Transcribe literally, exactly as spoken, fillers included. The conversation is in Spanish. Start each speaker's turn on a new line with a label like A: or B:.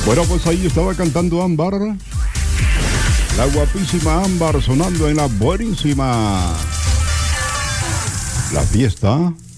A: Bueno, pues ahí estaba cantando Ámbar. La guapísima Ámbar sonando en la buenísima. La fiesta